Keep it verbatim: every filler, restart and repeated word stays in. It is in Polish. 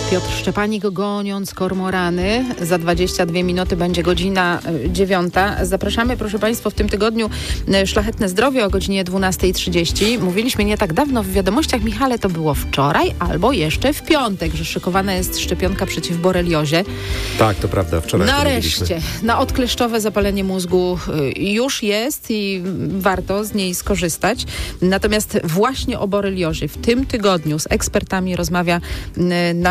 Piotr Szczepanik, goniąc kormorany. Za dwadzieścia dwie minuty będzie godzina dziewiąta. Zapraszamy, proszę Państwa, w tym tygodniu Szlachetne Zdrowie o godzinie dwunasta trzydzieści. Mówiliśmy nie tak dawno w wiadomościach, Michale, to było wczoraj albo jeszcze w piątek, że szykowana jest szczepionka przeciw boreliozie. Tak, to prawda, wczoraj Nareszcie, na odkleszczowe zapalenie mózgu już jest i warto z niej skorzystać. Natomiast właśnie o boreliozie w tym tygodniu z ekspertami rozmawia nasz